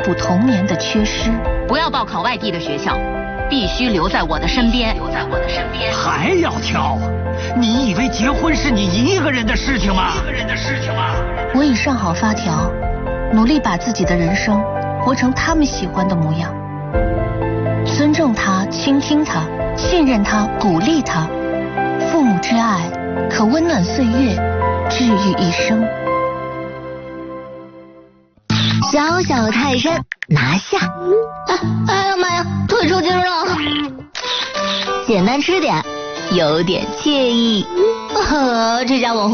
补童年的缺失。 不要报考外地的学校，必须留在我的身边。 还要挑？你以为结婚是你一个人的事情吗？ 我已上好发条，努力把自己的人生活成他们喜欢的模样。尊重他，倾听他，信任他，鼓励他。父母之爱，可温暖岁月，治愈一生。 小小泰山拿下！哎呀妈呀，腿抽筋了！简单吃点，有点惬意。这家网红